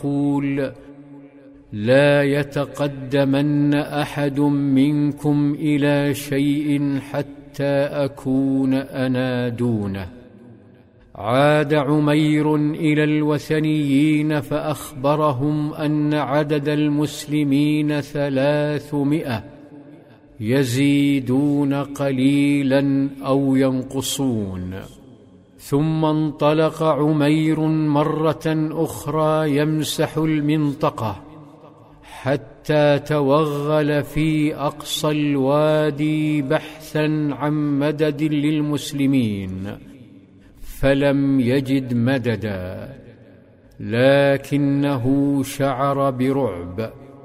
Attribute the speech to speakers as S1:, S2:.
S1: يقول: لا يتقدمن أحد منكم إلى شيء حتى أكون أنا دونه. عاد عمير إلى الوثنيين فأخبرهم أن عدد المسلمين 300، يزيدون قليلا أو ينقصون. ثم انطلق عمير مرة أخرى يمسح المنطقة حتى توغل في أقصى الوادي بحثا عن مدد للمسلمين، فلم يجد مددا، لكنه شعر برعب،